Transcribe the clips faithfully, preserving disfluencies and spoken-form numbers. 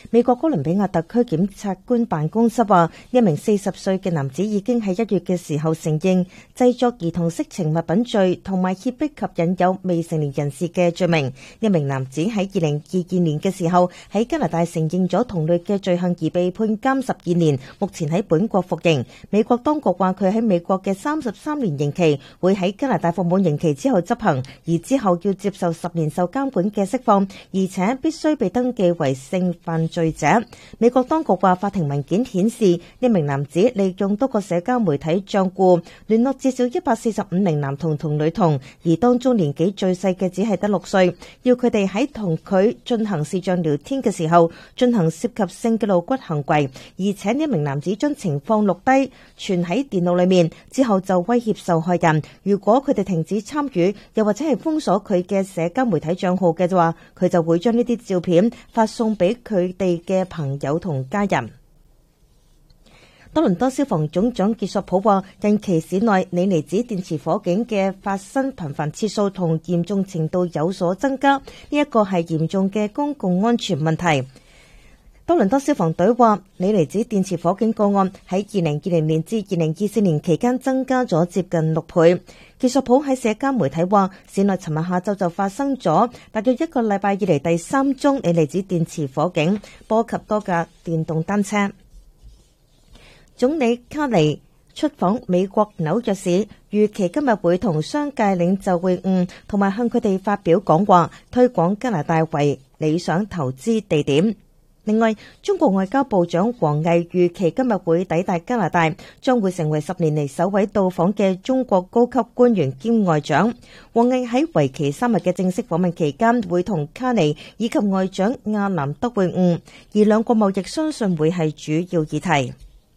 美國哥倫比亞特區檢察官辦公室話，一名四十歲嘅男子已經喺一月嘅時候承認製作兒童色情物品罪同埋脅迫及引誘未成年人士嘅罪名。一名男子喺二零二二年嘅時候喺加拿大承認咗同類嘅罪行而被判監十二年，目前喺本國服刑。美國當局話佢喺美國嘅三十三年刑期會喺加拿大服滿刑期之後執行，而之後要接受十年受監管嘅釋放，而且必須被登記為性犯罪者。美國當局話，法庭文件顯示，呢名男子利用多個社交媒體賬戶聯絡至少一百四十五名男童同女童，而當中年紀最細嘅只係得六歲，要佢哋喺同佢進行視像聊天嘅時候進行涉及性嘅露骨行為，而且呢名男子將情況錄低存喺電腦裏面，之後就威脅受害人，如果佢哋停止參與又或者係封鎖佢嘅社交媒體賬號嘅話，佢就會將呢啲照片發送俾佢哋嘅朋友同家人。多倫多消防總長傑索普話，近期市內鋰離子電池火警嘅發生頻繁次數同嚴重程度有所增加，呢一個係嚴重嘅公共安全問題。多倫多消防隊話，鋰離子電池火警個案喺二零二零年至二零二四年期間增加咗接近六倍。傑索普喺社交媒體話，市內尋日下晝就發生咗大約一個禮拜以嚟第三宗鋰離子電池火警，波及多架電動單車。總理卡尼出訪美國紐約市，預期今日會同商界領袖會晤，同埋向佢哋發表講話，推廣加拿大為理想投資地點。另外，中國外交部長王毅預期今日會抵達加拿大，將會成為十年嚟首位到訪嘅中國高級官員兼外長。王毅喺為期三日嘅正式訪問期間，會同卡尼以及外長亞南德會晤，而兩國貿易相信會係主要議題。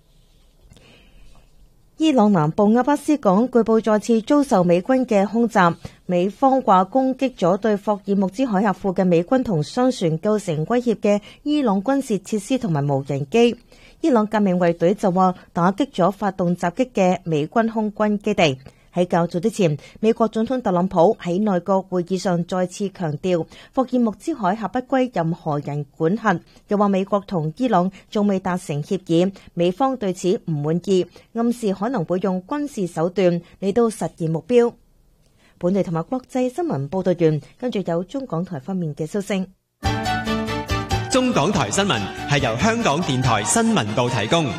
伊朗南部阿巴斯港據報再次遭受美軍嘅空襲，美方話攻擊咗對霍爾木茲海峽附近美軍同商船構成威脅嘅伊朗軍事設施同埋無人機。伊朗革命衛隊就話打擊咗發動襲擊嘅美軍空軍基地。喺較早之前，美國總統特朗普喺內閣會議上再次強調，霍爾木茲海峽不歸任何人管轄，又話美國同伊朗仲未達成協議，美方對此唔滿意，暗示可能會用軍事手段嚟到實現目標。本地同埋國際新聞報道完，跟住有中港台方面嘅消息。 中港台新聞係由香港電台新聞部提供。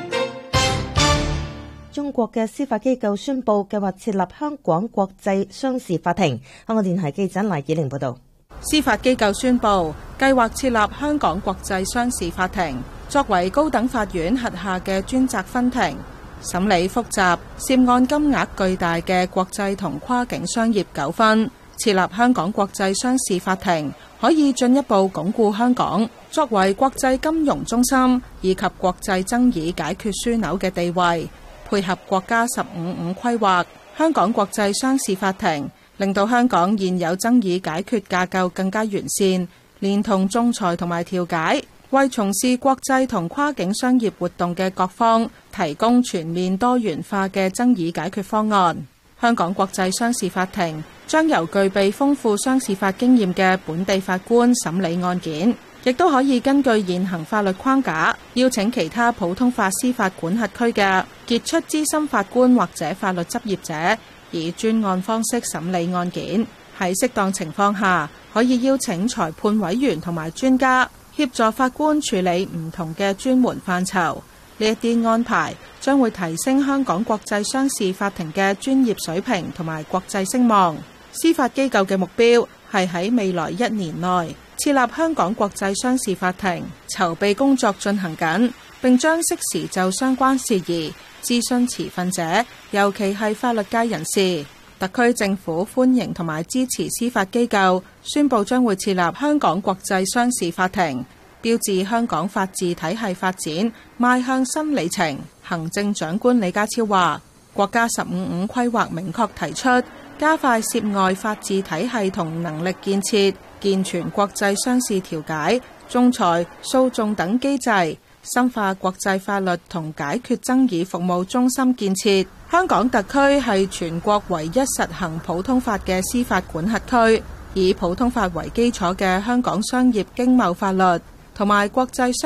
中國嘅司法機構宣布計劃設立香港國際商事法庭。香港電台記者賴以玲報道。 司法機構宣布計劃設立香港國際商事法庭，作為高等法院轄下嘅專責分庭，審理複雜、涉案金額巨大嘅國際同跨境商業糾紛。設立香港國際商事法庭，可以進一步鞏固香港作為國際金融中心以及國際爭議解決樞紐嘅地位。配合國家十五五規劃，香港國際商事法庭令到香港現有爭議解決架構更加完善，連同仲裁同埋調解，為從事國際同跨境商業活動嘅各方提供全面多元化嘅爭議解決方案。香港國際商事法庭將由具備豐富商事法經驗嘅本地法官審理案件，亦都可以根據現行法律框架，邀請其他普通法司法管轄區嘅傑出資深法官或者法律執業者，以專案方式審理案件。喺適當情況下，可以邀請裁判委員同埋專家協助法官處理唔同嘅專門範疇。呢一啲安排將會提升香港國際商事法庭嘅專業水平同埋國際聲望。司法機構嘅目標係喺未來一年內設立香港國際商事法庭，籌備工作進行緊，並將適時就相關事宜諮詢持份者，尤其係法律界人士。特區政府歡迎同埋支持司法機構宣布將會設立香港國際商事法庭，標誌香港法治體系發展邁向新里程。行政長官李家超話，國家十五五規劃明確提出，加快涉外法治體系同能力建設，健全國際商事調解、仲裁、訴訟等機制，深化國際法律同解決爭議服務中心建設。香港特區係全國唯一實行普通法嘅司法管轄區，以普通法為基礎嘅香港商業經貿法律同埋國際商